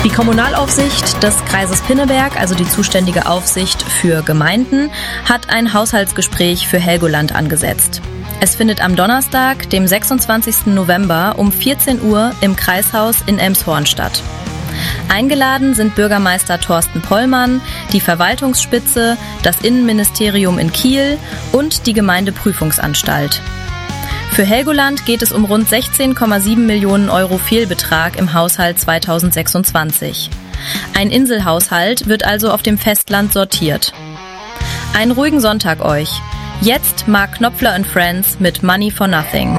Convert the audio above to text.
Die Kommunalaufsicht des Kreises Pinneberg, also die zuständige Aufsicht für Gemeinden, hat ein Haushaltsgespräch für Helgoland angesetzt. Es findet am Donnerstag, dem 26. November um 14 Uhr im Kreishaus in Elmshorn statt. Eingeladen sind Bürgermeister Thorsten Pollmann, die Verwaltungsspitze, das Innenministerium in Kiel und die Gemeindeprüfungsanstalt. Für Helgoland geht es um rund 16,7 Millionen Euro Fehlbetrag im Haushalt 2026. Ein Inselhaushalt wird also auf dem Festland sortiert. Einen ruhigen Sonntag euch. Jetzt Mark Knopfler and Friends mit Money for Nothing.